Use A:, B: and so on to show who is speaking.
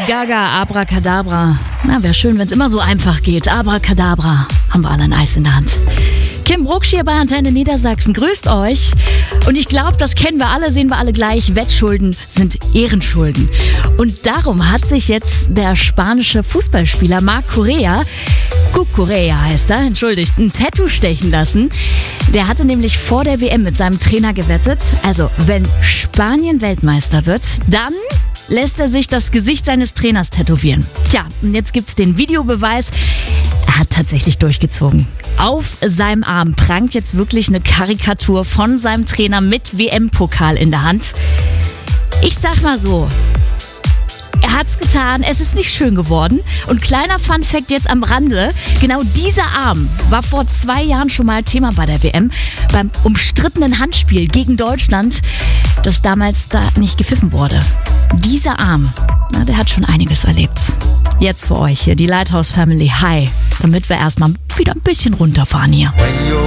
A: Gaga, Abracadabra. Na, wäre schön, wenn es immer so einfach geht. Abracadabra. Haben wir alle ein Eis in der Hand. Kim Brucksch hier bei Antenne Niedersachsen. Grüßt euch. Und ich glaube, das kennen wir alle, sehen wir alle gleich. Wettschulden sind Ehrenschulden. Und darum hat sich jetzt der spanische Fußballspieler Marc Cucurella heißt er, entschuldigt, ein Tattoo stechen lassen. Der hatte nämlich vor der WM mit seinem Trainer gewettet. Also, wenn Spanien Weltmeister wird, dann lässt er sich das Gesicht seines Trainers tätowieren. Tja, und jetzt gibt's den Videobeweis. Er hat tatsächlich durchgezogen. Auf seinem Arm prangt jetzt wirklich eine Karikatur von seinem Trainer mit WM-Pokal in der Hand. Ich sag mal so, er hat's getan, es ist nicht schön geworden. Und kleiner Funfact jetzt am Rande, genau dieser Arm war vor 2 Jahren schon mal Thema bei der WM, beim umstrittenen Handspiel gegen Deutschland, das damals da nicht gepfiffen wurde. Dieser Arm, der hat schon einiges erlebt. Jetzt für euch hier die Lighthouse Family High, damit wir erstmal wieder ein bisschen runterfahren hier.